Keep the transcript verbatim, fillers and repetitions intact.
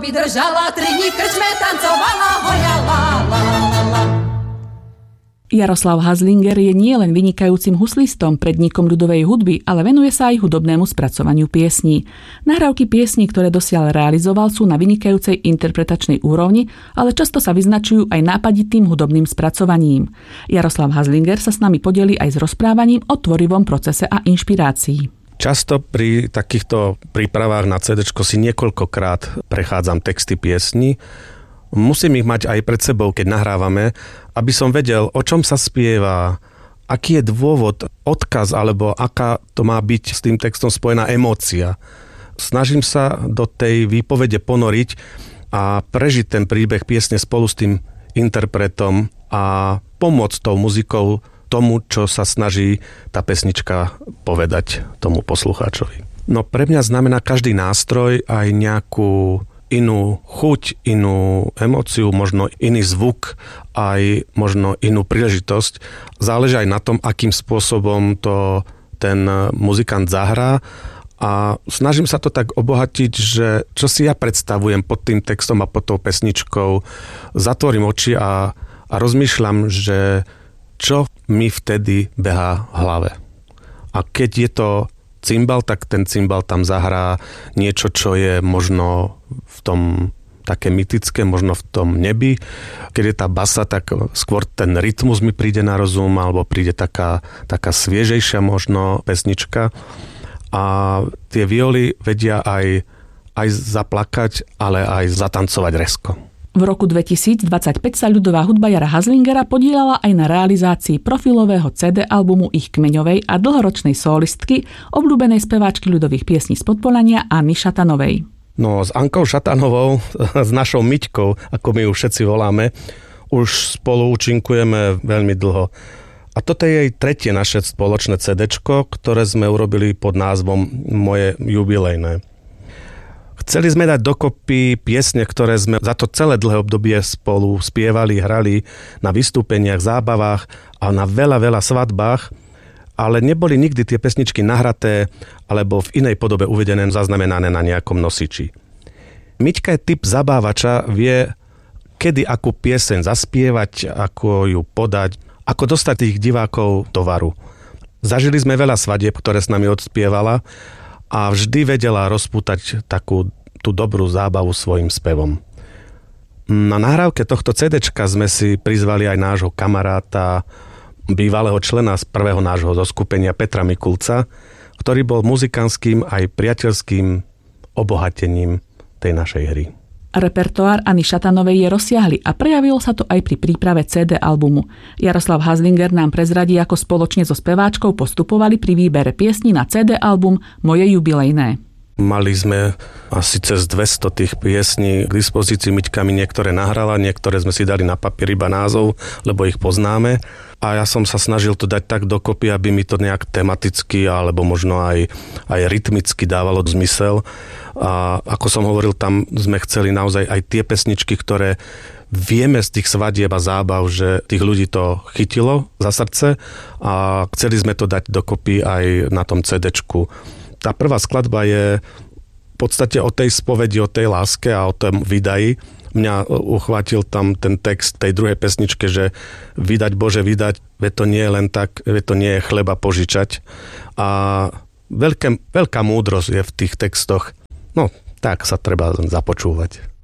by držala, tri dní v krčme tancovala, hoja la la la la. Jaroslav Haslinger je nielen vynikajúcim huslistom, predníkom ľudovej hudby, ale venuje sa aj hudobnému spracovaniu piesní. Nahrávky piesní, ktoré dosiaľ realizoval, sú na vynikajúcej interpretačnej úrovni, ale často sa vyznačujú aj nápaditým hudobným spracovaním. Jaroslav Haslinger sa s nami podelí aj s rozprávaním o tvorivom procese a inšpirácii. Často pri takýchto prípravách na cédečko si niekoľkokrát prechádzam texty piesní. Musím ich mať aj pred sebou, keď nahrávame, aby som vedel, o čom sa spieva, aký je dôvod, odkaz, alebo aká to má byť s tým textom spojená emócia. Snažím sa do tej výpovede ponoriť a prežiť ten príbeh piesne spolu s tým interpretom a pomôcť tou muzikou tomu, čo sa snaží tá pesnička povedať tomu poslucháčovi. No pre mňa znamená každý nástroj aj nejakú inú chuť, inú emóciu, možno iný zvuk, aj možno inú príležitosť. Záleží aj na tom, akým spôsobom to ten muzikant zahrá a snažím sa to tak obohatiť, že čo si ja predstavujem pod tým textom a pod tou pesničkou, zatvorím oči a, a rozmýšľam, že čo mi vtedy behá v hlave. A keď je to cymbal, tak ten cymbal tam zahrá niečo, čo je možno v tom také mytické, možno v tom nebi. Keď je tá basa, tak skôr ten rytmus mi príde na rozum, alebo príde taká, taká sviežejšia možno pesnička. A tie violy vedia aj, aj zaplakať, ale aj zatancovať rezko. V roku dvetisícdvadsaťpäť sa ľudová hudba Jara Haslingera podieľala aj na realizácii profilového cé dé albumu ich kmeňovej a dlhoročnej solistky, obľúbenej speváčky ľudových piesní z Podpolania Anny Šatanovej. No, s Ankou Šatanovou, s našou Miťkou, ako my ju všetci voláme, už spolu účinkujeme veľmi dlho. A toto je jej tretie naše spoločné cédečko, ktoré sme urobili pod názvom Moje jubilejné. Chceli sme dať dokopy piesne, ktoré sme za to celé dlhé obdobie spolu spievali, hrali na vystúpeniach, zábavách a na veľa, veľa svadbách, ale neboli nikdy tie pesničky nahraté alebo v inej podobe uvedené, zaznamenané na nejakom nosiči. Miťka je typ zabávača, vie, kedy akú pieseň zaspievať, ako ju podať, ako dostať tých divákov tovaru. Zažili sme veľa svadieb, ktoré s nami odspievala, a vždy vedela rozpútať takú tú dobrú zábavu svojim spevom. Na nahrávke tohto cédečka sme si prizvali aj nášho kamaráta, bývalého člena z prvého nášho zoskupenia Petra Mikulca, ktorý bol muzikantským aj priateľským obohatením tej našej hry. Repertoár Anny Šatanovej je rozsiahly a prejavilo sa to aj pri príprave cé dé albumu. Jaroslav Haslinger nám prezradí, ako spoločne so speváčkou postupovali pri výbere piesní na cé dé album Moje jubilejné. Mali sme asi cez dvesto tých piesní k dispozícii. Miťka mi niektoré nahrala, niektoré sme si dali na papier iba názov, lebo ich poznáme. A ja som sa snažil to dať tak dokopy, aby mi to nejak tematicky alebo možno aj, aj rytmicky dávalo zmysel. A ako som hovoril, tam sme chceli naozaj aj tie pesničky, ktoré vieme z tých svadieb a zábav, že tých ľudí to chytilo za srdce a chceli sme to dať dokopy aj na tom cédečku. Tá prvá skladba je v podstate o tej spovedi, o tej láske a o tom vydaji. Mňa uchvátil tam ten text tej druhej pesničke, že vydať Bože, vydať, veď to nie je len tak, veď to nie je chleba požičať. A veľké, veľká múdrosť je v tých textoch. No, tak sa treba započúvať.